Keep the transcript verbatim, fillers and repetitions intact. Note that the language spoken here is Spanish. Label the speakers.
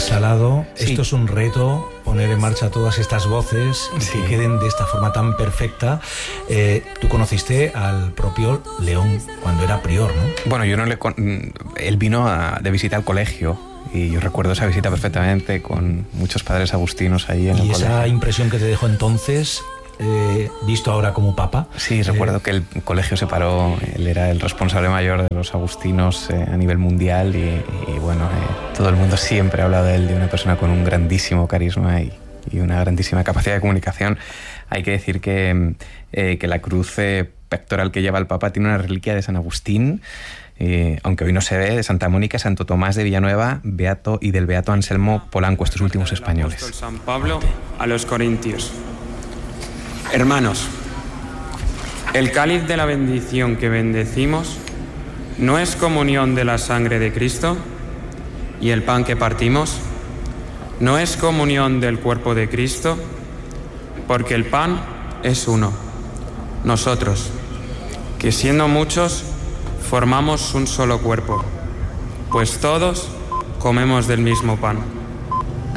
Speaker 1: salado.
Speaker 2: Sí.
Speaker 1: Esto es un reto, poner en marcha todas estas voces, sí, que queden de esta forma tan perfecta. Eh, tú conociste al propio León cuando era prior, ¿no?
Speaker 2: Bueno, yo no le... Con... Él vino a, de visita al colegio y yo recuerdo esa visita perfectamente con muchos padres agustinos ahí en
Speaker 1: y
Speaker 2: el colegio.
Speaker 1: Y esa impresión que te dejó entonces... Eh, visto ahora como papa.
Speaker 2: Sí, recuerdo eh, que el colegio se paró, él era el responsable mayor de los agustinos eh, a nivel mundial y, y bueno, eh, todo el mundo siempre ha hablado de él, de una persona con un grandísimo carisma y, y una grandísima capacidad de comunicación. Hay que decir que, eh, que la cruz eh, pectoral que lleva el papa tiene una reliquia de San Agustín, eh, aunque hoy no se ve, de Santa Mónica, Santo Tomás de Villanueva, Beato y del Beato Anselmo Polanco, estos últimos españoles.
Speaker 3: San Pablo a los Corintios. Hermanos, el cáliz de la bendición que bendecimos no es comunión de la sangre de Cristo, y el pan que partimos no es comunión del cuerpo de Cristo, porque el pan es uno. Nosotros, que siendo muchos, formamos un solo cuerpo, pues todos comemos del mismo pan.